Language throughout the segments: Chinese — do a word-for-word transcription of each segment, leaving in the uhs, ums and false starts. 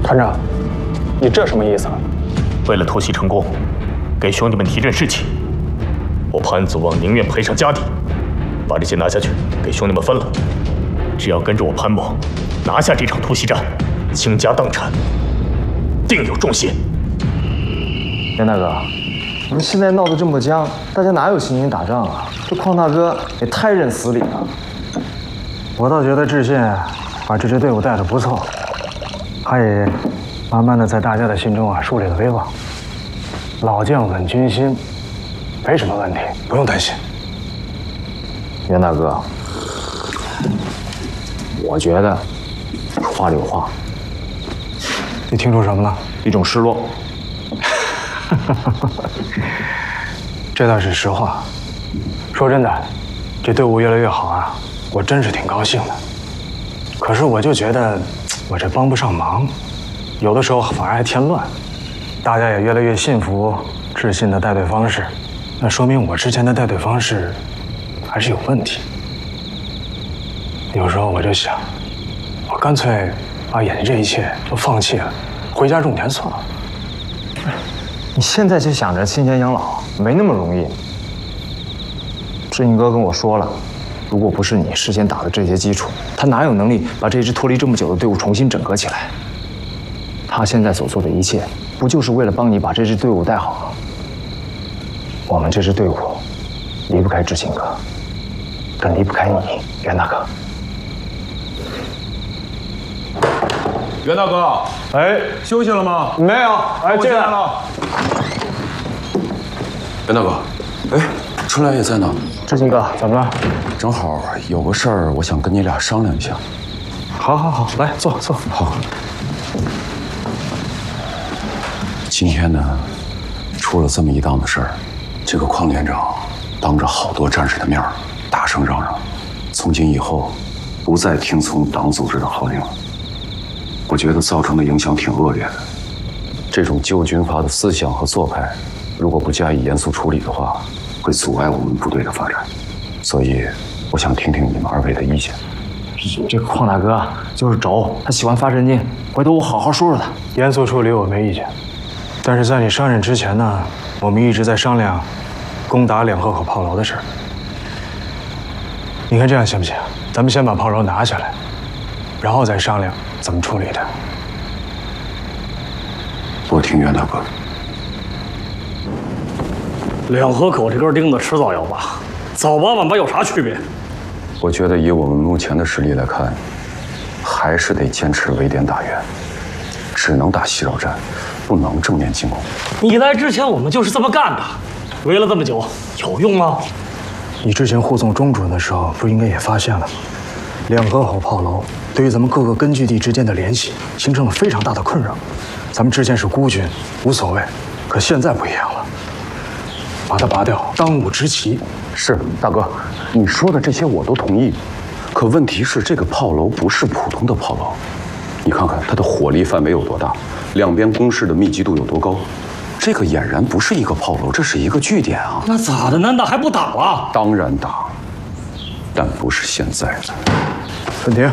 团长，你这什么意思啊？ 为了突袭成功，给兄弟们提振士气，我潘祖望宁愿赔上家底，把这些拿下去，给兄弟们分了。只要跟着我潘某拿下这场突袭战，倾家荡产，定有重谢。 袁大哥，你们现在闹得这么僵，大家哪有心情打仗啊？这邝大哥也太认死理了。 我倒觉得知县把这支队伍带得不错，他也慢慢的在大家的心中啊树立了威望。老将稳军心，没什么问题，不用担心。 袁大哥，我觉得话里有话。 你听出什么了？ 一种失落。 这倒是实话。说真的，这队伍越来越好啊，我真是挺高兴的。可是我就觉得我这帮不上忙，有的时候反而还添乱。大家也越来越信服知信的带队方式，那说明我之前的带队方式还是有问题。有时候我就想，我干脆把眼前这一切都放弃了，回家种田算了。 你现在就想着清闲养老，没那么容易。知信哥跟我说了，如果不是你事先打的这些基础，他哪有能力把这支脱离这么久的队伍重新整合起来？他现在所做的一切，不就是为了帮你把这支队伍带好吗？我们这支队伍离不开知信哥，更离不开你，袁大哥。 袁大哥， 哎， 休息了吗？ 没有，哎，进来了。 袁大哥，哎，春兰也在呢。 知信哥，怎么了？ 正好有个事儿，我想跟你俩商量一下。 好，好，好，来坐坐。 好。今天呢，出了这么一档子事儿，这个邝连长当着好多战士的面儿，大声嚷嚷，从今以后不再听从党组织的号令了。我觉得造成的影响挺恶劣的。这种旧军阀的思想和做派，如果不加以严肃处理的话，会阻碍我们部队的发展。所以，我想听听你们二位的意见。 这个邝大哥就是轴，他喜欢发神经，回头我好好说说他。 严肃处理我没意见，但是在你上任之前呢，我们一直在商量攻打两河口炮楼的事儿。你看这样行不行？咱们先把炮楼拿下来，然后再商量怎么处理它。 我听袁大哥。 两河口这根钉子迟早要拔，早拔晚拔有啥区别？ 我觉得以我们目前的实力来看，还是得坚持围点打援，只能打袭扰战，不能正面进攻。 你来之前我们就是这么干的，围了这么久有用吗？ 你之前护送钟主任的时候，不是应该也发现了吗？两河口炮楼对于咱们各个根据地之间的联系形成了非常大的困扰。咱们之前是孤军，无所谓，可现在不一样了，把它拔掉，当务之急。 是大哥，你说的这些我都同意，可问题是这个炮楼不是普通的炮楼，你看看它的火力范围有多大，两边工事的密集度有多高，这个俨然不是一个炮楼，这是一个据点啊！ 那咋的？难道还不打了？ 当然打，但不是现在的。 陈婷，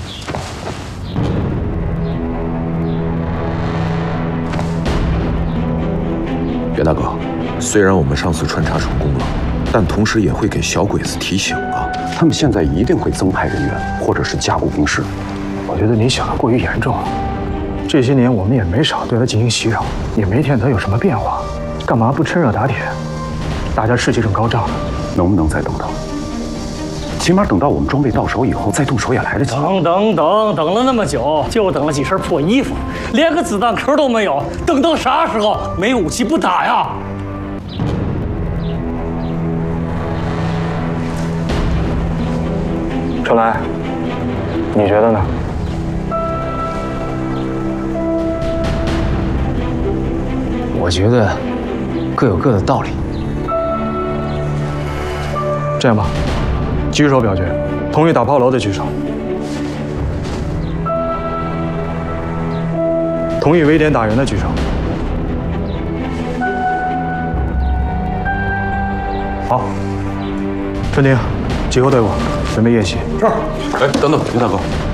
袁大哥，虽然我们上次穿插成功了，但同时也会给小鬼子提醒啊！ 他们现在一定会增派人员，或者是加固工事。 我觉得你想的过于严重了。这些年我们也没少对他进行袭扰，也没见他有什么变化，干嘛不趁热打铁？大家士气正高涨呢。 能不能再等等？起码等到我们装备到手以后再动手也来得及。 等等等，等了那么久，就等了几身破衣服，连个子弹壳都没有，等到啥时候？没武器不打呀！ 春来，你觉得呢？ 我觉得各有各的道理。 这样吧，举手表决，同意打炮楼的举手。同意围点打援的举手。好，春婷，集合队伍，准备夜袭。 是。哎，等等，袁大哥，